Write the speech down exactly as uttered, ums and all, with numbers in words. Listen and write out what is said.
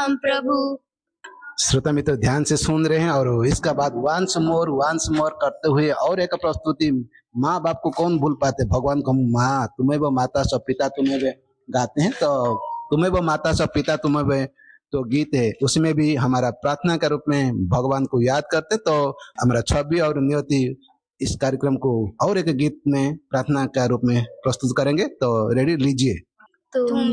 हम प्रभु। श्रोता मित्र ध्यान से सुन रहे हैं और इसका बाद वंस मोर वंस मोर करते हुए और एक प्रस्तुति, माँ बाप को कौन भूल पाते, भगवान को माँ तुम्हें वो माता सब पिता तुम्हें वे गाते हैं। तो तुम्हें वो माता सब पिता तुम्हें वे तो गीत है, उसमें भी हमारा प्रार्थना के रूप में भगवान को याद करते। तो हमारा छवि और नियति इस कार्यक्रम को और एक गीत में प्रार्थना के रूप में प्रस्तुत करेंगे। तो रेडी लीजिए। तुम